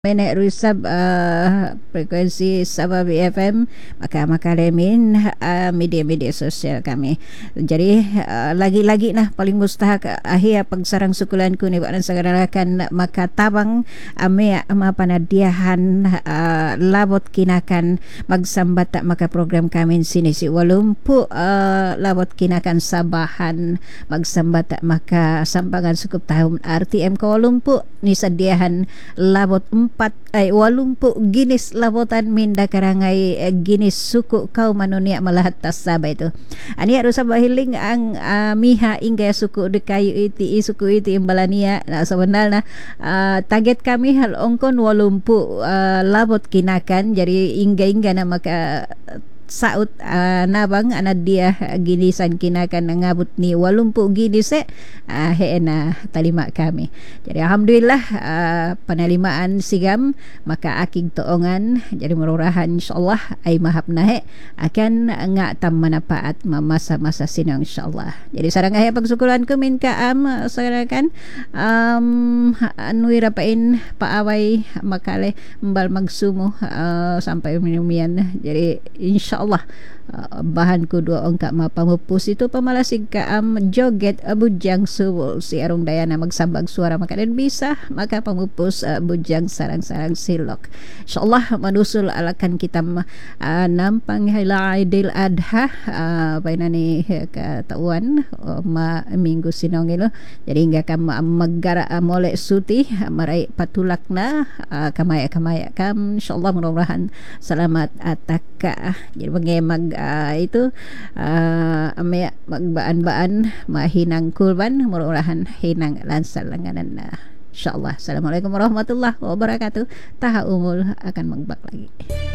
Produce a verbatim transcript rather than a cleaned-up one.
Menek rusab uh, frekuensi Sabah B F M maka maka lemin uh, media-media sosial kami. Jadi uh, lagi-lagi nah paling mustahak akhir pagsarang sukulanku ni buat sagarakan maka tabang ame ama panadiahan uh, labot kinakan magsambat maka program kami sini si walumpu uh, labot kinakan sabahan magsambat maka sambangan sukup tahun R T M ko walumpu ni sadiahan labot empat ay walumpu ginis labotan minda karangai eh, ginis suku kau manunia malahat tasaba itu ani harus sabahiling ang uh, miha ingga suku de kayu iti suku iti imbalania nah sebenarnya uh, target kami hal ongkon walumpu uh, labot kinakan jadi ingga-ingga na maka saut uh, nabang anad dia ginisan kinakan ngabut ni walumpu ginis eh uh, heena talima kami. Jadi alhamdulillah uh, penerimaan sigam maka aking toongan jadi mururahan insyaallah ay mahap nahe akan nga tam manapaat masa-masa sinang insyaallah. Jadi sarang ay pagsukulan ko min ka am sarakan um anui rapain paaway makale mbal magsumo uh, sampai minumian. Jadi insya Allah uh, bahan ko dua ongka mapamupus itu pamalasig ka am um, joget uh, bujang subul si arong dayana magsambag suara maka din bisa maka pamupus uh, bujang sarang-sarang silok insyaallah manusul alakan kita uh, nampang hila Idul Adha uh, painani ka tauan uh, ma minggu sinongilo jadi hingga kam maggara uh, mole suti uh, marai patulak na uh, kamaya-kamaya kam insyaallah mudah-mudahan selamat ataka jadi bagi mag uh, itu uh, amaya magbaan-baan mahinang kurban mudah-mudahan hinang lansal langanan uh, insyaallah. Assalamualaikum warahmatullahi wabarakatuh. Taha umul akan magbak lagi.